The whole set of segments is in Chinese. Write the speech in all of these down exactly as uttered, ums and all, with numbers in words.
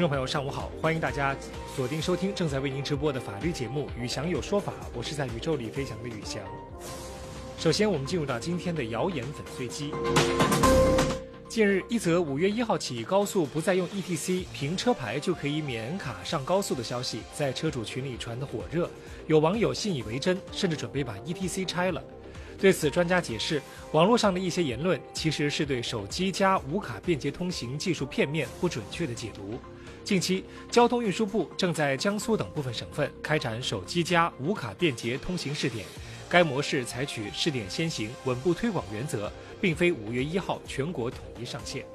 众朋友，上午好，欢迎大家锁定收听正在为您直播的法律节目《宇翔有说法》，我是在宇宙里飞翔的宇翔。首先，我们进入到今天的谣言粉碎机。近日，一则五月一号起高速不再用 E T C 凭车牌就可以免卡上高速的消息，在车主群里传得火热，有网友信以为真，甚至准备把 E T C 拆了。对此，专家解释，网络上的一些言论其实是对手机加无卡便捷通行技术片面不准确的解读。近期，交通运输部正在江苏等部分省份开展手机加无卡便捷通行试点，该模式采取试点先行、稳步推广原则，并非五月一号全国统一上线。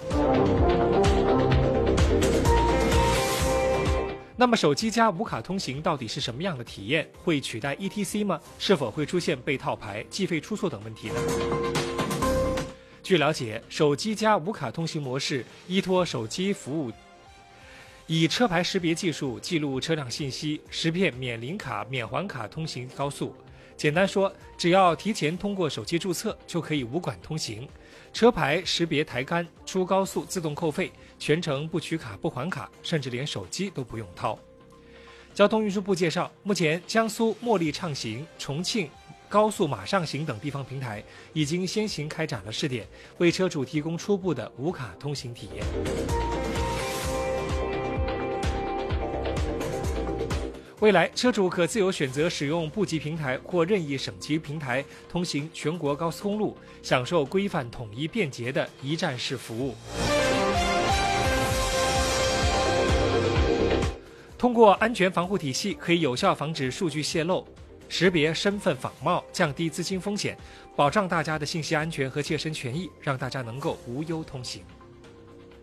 那么手机加无卡通行到底是什么样的体验？会取代 E T C 吗？是否会出现被套牌、计费出错等问题呢？据了解，手机加无卡通行模式依托手机服务，以车牌识别技术记录车辆信息，识别免临卡、免还卡通行高速。简单说，只要提前通过手机注册，就可以无管通行。车牌识别抬杆，出高速自动扣费，全程不取卡不还卡，甚至连手机都不用掏。交通运输部介绍，目前江苏茉莉畅行、重庆高速马上行等地方平台已经先行开展了试点，为车主提供初步的无卡通行体验。未来，车主可自由选择使用部级平台或任意省级平台通行全国高速公路，享受规范、统一、便捷的一站式服务。通过安全防护体系，可以有效防止数据泄露，识别身份仿冒，降低资金风险，保障大家的信息安全和切身权益，让大家能够无忧通行。